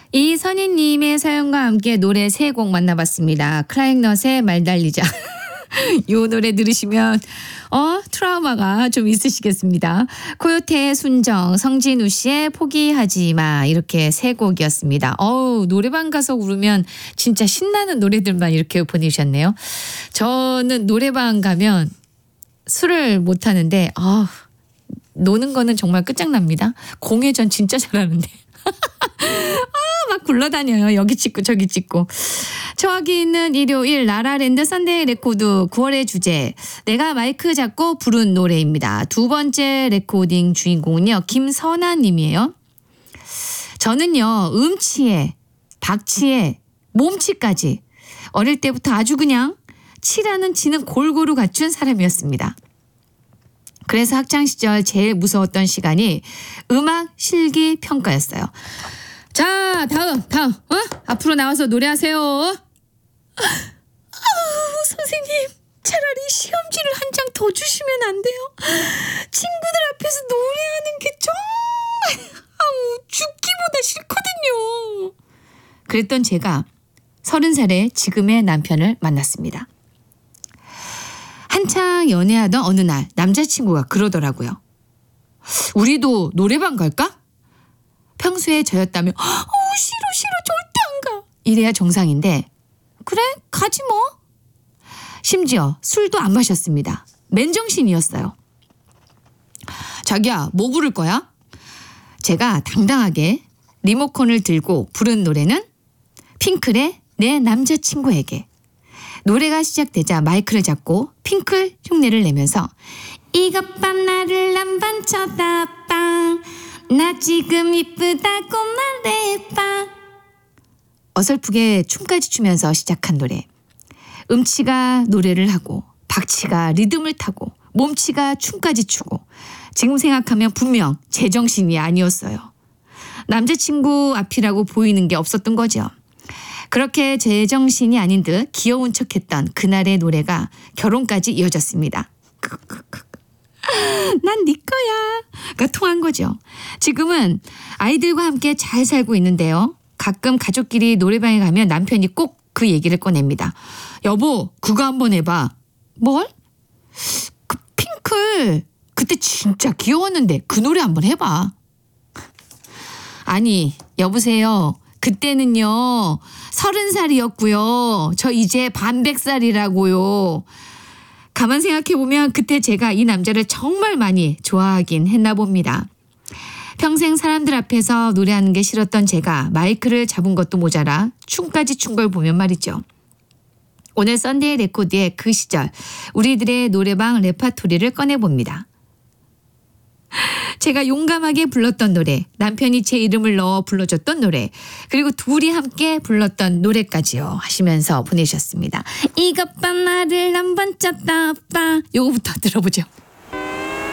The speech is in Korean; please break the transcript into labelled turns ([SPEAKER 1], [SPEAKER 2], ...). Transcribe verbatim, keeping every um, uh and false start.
[SPEAKER 1] 이선희님의 사연과 함께 노래 세 곡 만나봤습니다. 크라잉넛의 말 달리자. 이 노래 들으시면 어 트라우마가 좀 있으시겠습니다. 코요태의 순정, 성진우 씨의 포기하지 마, 이렇게 세 곡이었습니다. 어우, 노래방 가서 부르면 진짜 신나는 노래들만 이렇게 보내주셨네요. 저는 노래방 가면 술을 못 하는데 아, 노는 거는 정말 끝장납니다. 공회전 진짜 잘하는데. 아, 막 굴러다녀요. 여기 찍고 저기 찍고. 저기 있는 일요일 라라랜드 선데이 레코드 구월의 주제, 내가 마이크 잡고 부른 노래입니다. 두 번째 레코딩 주인공은요, 김선아 님이에요. 저는요, 음치에 박치에 몸치까지 어릴 때부터 아주 그냥 치라는 치는 골고루 갖춘 사람이었습니다. 그래서 학창시절 제일 무서웠던 시간이 음악 실기 평가였어요. 자, 다음, 다음, 어? 앞으로 나와서 노래하세요. 아우, 선생님, 차라리 시험지를 한 장 더 주시면 안 돼요? 친구들 앞에서 노래하는 게 정말 아우, 죽기보다 싫거든요. 그랬던 제가 서른 살에 지금의 남편을 만났습니다. 한창 연애하던 어느 날 남자친구가 그러더라고요. 우리도 노래방 갈까? 평소에 저였다면 어, 싫어 싫어 절대 안 가, 이래야 정상인데 그래 가지 뭐. 심지어 술도 안 마셨습니다. 맨정신이었어요. 자기야, 뭐 부를 거야? 제가 당당하게 리모컨을 들고 부른 노래는 핑클의 내 남자친구에게. 노래가 시작되자 마이크를 잡고 핑클 흉내를 내면서 이것 봐 나를 한번 쳐다봐, 나 지금 이쁘다고 말해봐. 어설프게 춤까지 추면서 시작한 노래. 음치가 노래를 하고 박치가 리듬을 타고 몸치가 춤까지 추고, 지금 생각하면 분명 제정신이 아니었어요. 남자친구 앞이라고 보이는 게 없었던 거죠. 그렇게 제정신이 아닌 듯 귀여운 척했던 그날의 노래가 결혼까지 이어졌습니다. 난 네 거야가 통한 거죠. 지금은 아이들과 함께 잘 살고 있는데요. 가끔 가족끼리 노래방에 가면 남편이 꼭 그 얘기를 꺼냅니다. 여보, 그거 한번 해봐. 뭘? 그 핑클 그때 진짜 귀여웠는데 그 노래 한번 해봐. 아니, 여보세요. 그때는요 서른 살이었고요. 저 이제 반백 살이라고요. 가만 생각해보면 그때 제가 이 남자를 정말 많이 좋아하긴 했나 봅니다. 평생 사람들 앞에서 노래하는 게 싫었던 제가 마이크를 잡은 것도 모자라 춤까지 춘 걸 보면 말이죠. 오늘 썬데이 레코드의 그 시절 우리들의 노래방 레파토리를 꺼내봅니다. 제가 용감하게 불렀던 노래, 남편이 제 이름을 넣어 불러줬던 노래, 그리고 둘이 함께 불렀던 노래까지요 하시면서 보내주셨습니다. 이것 봐 나를 한번 쳤다 봐. 요거부터 들어보죠.